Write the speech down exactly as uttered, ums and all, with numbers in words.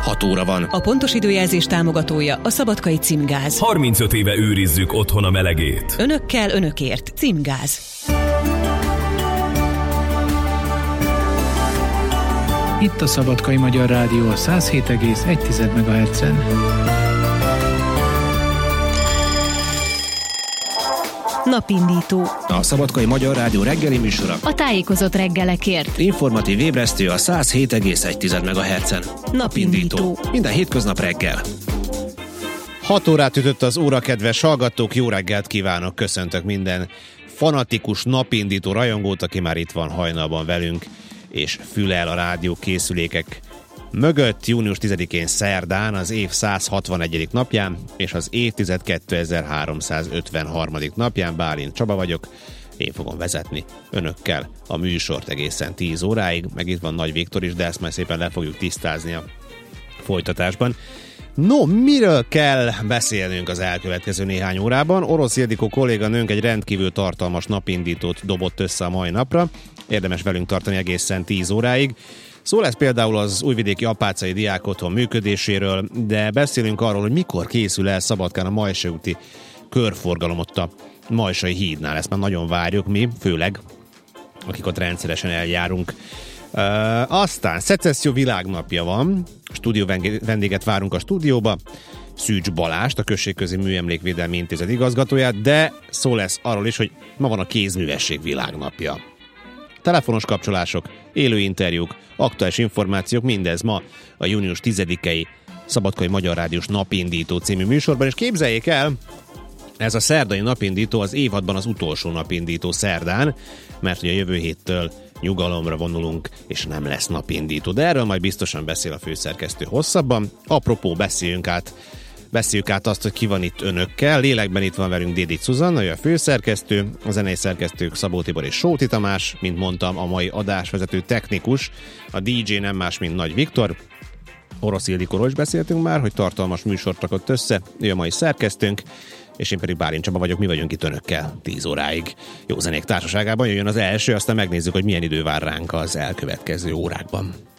hat óra van. A pontos időjelzés támogatója a Szabadkai Címgáz. harmincöt éve őrizzük otthon a melegét. Önökkel, önökért. Címgáz. Itt a Szabadkai Magyar Rádió a száz hét egész egy megahertzen. Napindító. A Szabadkai Magyar Rádió reggeli műsora. A tájékozott reggelekért. Informatív ébresztő a száz hét egész egy megahertzen. Napindító. Minden hétköznap reggel. hat órát ütött az óra, kedves hallgatók, jó reggelt kívánok, köszöntök minden fanatikus napindító rajongót, aki már itt van hajnalban velünk, és fülel a rádió készülékek mögött június tizedikén szerdán, az év száz hatvanegyedik napján, és az évtized kétezer-háromszázötvenharmadik napján. Bálint Csaba vagyok, én fogom vezetni önökkel a műsort egészen tíz óráig, meg itt van Nagy Viktor is, de ezt majd szépen le fogjuk tisztázni a folytatásban. No, miről kell beszélnünk az elkövetkező néhány órában? Orosz Ildikó kolléganőnk egy rendkívül tartalmas napindítót dobott össze a mai napra. Érdemes velünk tartani egészen tíz óráig. Szó lesz például az újvidéki apácai diákotthon működéséről, de beszélünk arról, hogy mikor készül el Szabadkán a Majsa úti körforgalom ott a Majsai hídnál. Ezt már nagyon várjuk mi, főleg akik ott rendszeresen eljárunk. Uh, aztán Szecesszió világnapja van, stúdió vendéget várunk a stúdióba, Szűcs Balást, a Községközi Műemlékvédelmi Intézet igazgatóját, de szó lesz arról is, hogy ma van a kézművesség világnapja. Telefonos kapcsolások, élő interjúk, aktuális információk, mindez ma a június tizedikei Szabadkai Magyar Rádiós Napindító című műsorban, és képzeljék el, ez a szerdai napindító az évadban az utolsó napindító szerdán, mert ugye a jövő héttől nyugalomra vonulunk, és nem lesz napindító. De erről majd biztosan beszél a főszerkesztő hosszabban. Apropó, beszéljünk át, beszéljük át azt, hogy ki van itt önökkel. Lélekben itt van velünk Dédics Zuzanna, ő a főszerkesztő, a zenei szerkesztők Szabó Tibor és Sóti Tamás, mint mondtam, a mai adásvezető technikus, a dé dzsé nem más, mint Nagy Viktor. Orosz Ildikóról is beszéltünk már, hogy tartalmas műsort rakott össze, ő a mai szerkesztőnk, és én pedig Bálint Csaba vagyok, mi vagyunk itt önökkel tíz óráig. Jó zenék társaságában jöjjön az első, aztán megnézzük, hogy milyen idő vár ránk az elkövetkező órákban.